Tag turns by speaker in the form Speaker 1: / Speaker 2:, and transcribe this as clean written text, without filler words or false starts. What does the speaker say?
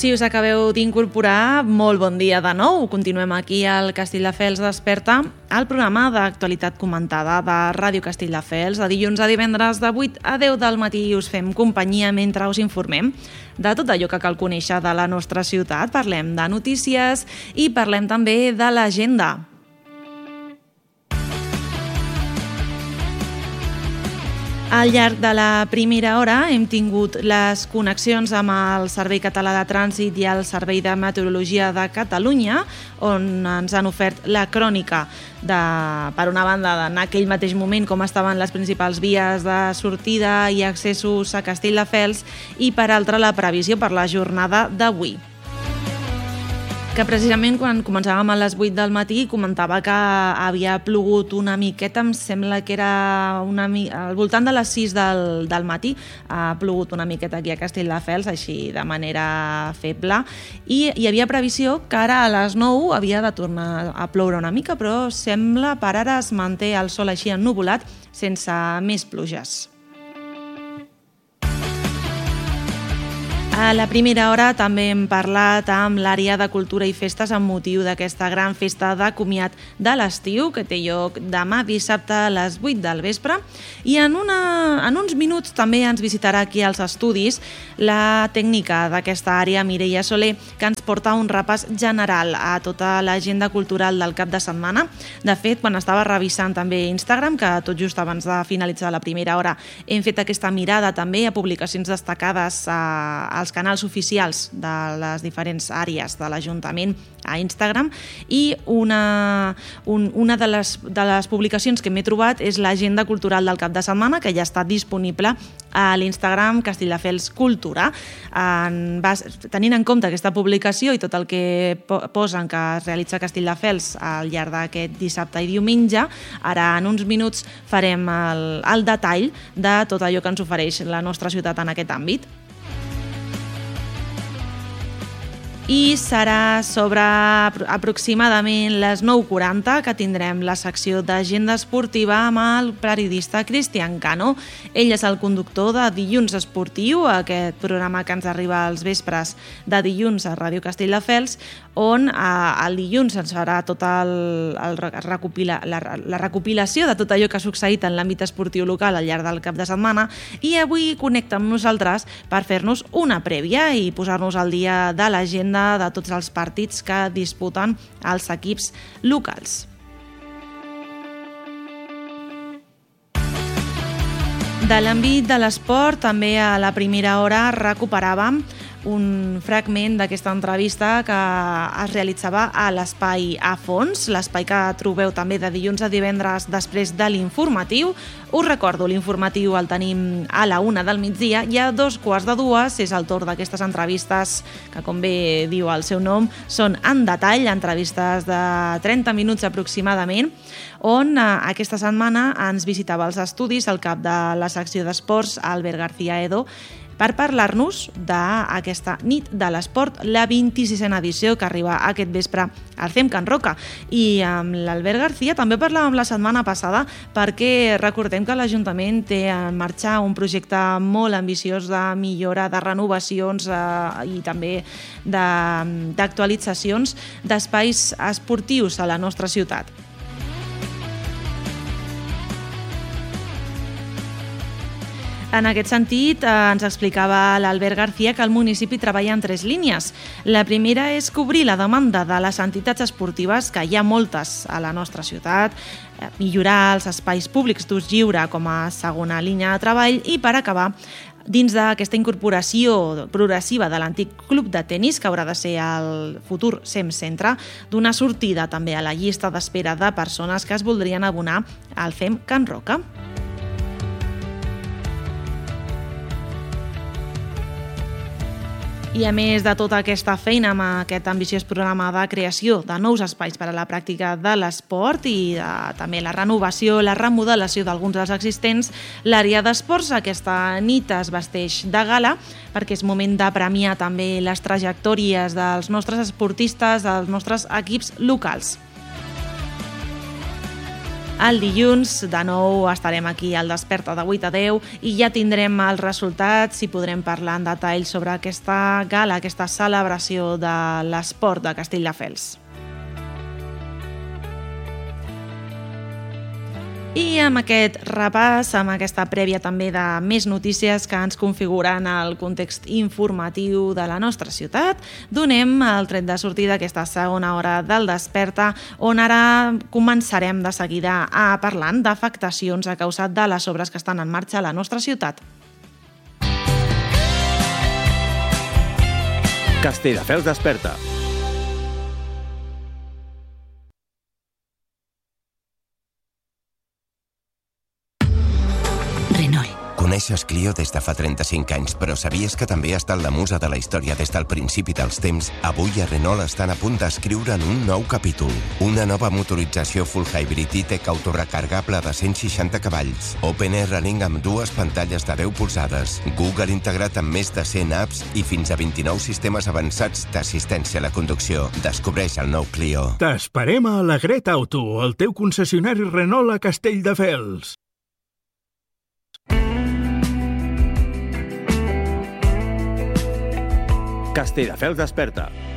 Speaker 1: Si us acabeu d'incorporar, molt bon dia de nou. Continuem aquí al Castelldefels Desperta, el programa d'actualitat comentada de Ràdio Castelldefels. De dilluns a divendres de 8 a 10 del matí us fem companyia mentre us informem de tot allò que cal conèixer de la nostra ciutat. Parlem de notícies i parlem també de l'agenda. Al llarg de la primera hora hem tingut les connexions amb el Servei Català de Trànsit i el Servei de Meteorologia de Catalunya, on ens han ofert la crònica per una banda, en aquell mateix moment, com estaven les principals vies de sortida i accessos a Castelldefels, i per altra la previsió per la jornada d'avui. Que precisament quan començàvem a les 8 del matí comentava que havia plogut una miqueta, em sembla que era al voltant de les 6 del matí, ha plogut una miqueta aquí a Castelldefels, així de manera feble, i hi havia previsió que ara a les 9 havia de tornar a ploure una mica, però sembla per ara es manté el sol així ennuvolat sense més pluges. A la primera hora també hem parlat amb l'àrea de Cultura i Festes amb motiu d'aquesta gran festa de comiat de l'estiu que té lloc demà dissabte a les 8 del vespre, i en uns minuts també ens visitarà aquí als estudis la tècnica d'aquesta àrea, Mireia Soler, que ens porta un repàs general a tota l'agenda cultural del cap de setmana. De fet, quan estava revisant també Instagram, que tot just abans de finalitzar la primera hora hem fet aquesta mirada també a publicacions destacades als canals oficials de les diferents àrees de l'Ajuntament a Instagram, i una de les publicacions que m'he trobat és l'agenda cultural del cap de setmana, que ja està disponible a l'Instagram Castelldefels Cultura. Tenint en compte aquesta publicació i tot el que posen que es realitza a Castelldefels al llarg d'aquest dissabte i diumenge, ara en uns minuts farem el detall de tot allò que ens ofereix la nostra ciutat en aquest àmbit. I serà sobre aproximadament les 9:40 que tindrem la secció d'agenda esportiva amb el periodista Cristian Cano. Ell és el conductor de Dilluns Esportiu, aquest programa que ens arriba als vespres de dilluns a Ràdio Castelldefels, on el dilluns ens farà tota la recopilació de tot allò que ha succeït en l'àmbit esportiu local al llarg del cap de setmana, i avui connecta amb nosaltres per fer-nos una prèvia i posar-nos al dia de l'agenda de tots els partits que disputen els equips locals. De l'àmbit de l'esport, també a la primera hora recuperàvem un fragment d'aquesta entrevista que es realitzava a l'Espai a Fons, l'espai que trobeu també de dilluns a divendres després de l'informatiu. Us recordo, l'informatiu el tenim a la 1 del migdia, i a 2:15 és el torn d'aquestes entrevistes que, com bé diu el seu nom, són en detall, entrevistes de 30 minuts aproximadament, on aquesta setmana ens visitava els estudis el cap de la secció d'esports, Albert García Edo, per parlar-nos d'aquesta nit de l'esport, la 26a edició que arriba aquest vespre al CEM Can Roca. I amb l'Albert García també parlàvem la setmana passada, perquè recordem que l'Ajuntament té en marxa un projecte molt ambiciós de millora, de renovacions i també d'actualitzacions d'espais esportius a la nostra ciutat. En aquest sentit, ens explicava l'Albert García que el municipi treballa en 3 línies. La primera és cobrir la demanda de les entitats esportives, que hi ha moltes a la nostra ciutat, millorar els espais públics d'ús lliure com a segona línia de treball, i per acabar, dins d'aquesta incorporació progressiva de l'antic club de tenis, que haurà de ser el futur SEM Centre, donar sortida també a la llista d'espera de persones que es voldrien abonar al CEM Can Roca. I a més de tota aquesta feina amb aquest ambiciós programa de creació de nous espais per a la pràctica de l'esport i també la renovació, la remodelació d'alguns dels existents, l'àrea d'esports aquesta nit es vesteix de gala, perquè és moment de premiar també les trajectòries dels nostres esportistes, dels nostres equips locals. El dilluns, de nou, estarem aquí al Desperta de 8 a 10 i ja tindrem els resultats i podrem parlar en detall sobre aquesta gala, aquesta celebració de l'esport de Castelldefels. I amb aquest repàs, amb aquesta prèvia també de més notícies que ens configuren el context informatiu de la nostra ciutat, donem el tret de sortida d'aquesta segona hora del Desperta, on ara començarem de seguida a parlar d'afectacions a causa de les obres que estan en marxa a la nostra ciutat.
Speaker 2: Castelldefels Desperta.
Speaker 3: Coneixes Clio des de fa 35 anys, però sabies que també ha estat la musa de la història des del principi dels temps? Avui a Renault estan a punt d'escriure en un nou capítol. Una nova motorització full hybrid e-tech autorecargable de 160 cavalls, Open Air Running amb 2 pantalles de 10 polzades, Google integrat amb més de 100 apps i fins a 29 sistemes avançats d'assistència a la conducció. Descobreix el nou Clio.
Speaker 4: T'esperem a Alegret Auto, el teu concessionari Renault a Castelldefels.
Speaker 2: Castelldefels Desperta.